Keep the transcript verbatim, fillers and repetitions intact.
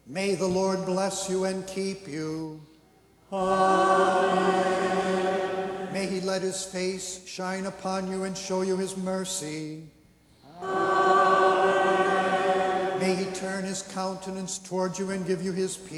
May the Lord bless you and keep you. Amen. May he let his face shine upon you and show you his mercy. Amen. May he turn his countenance toward you and give you his peace.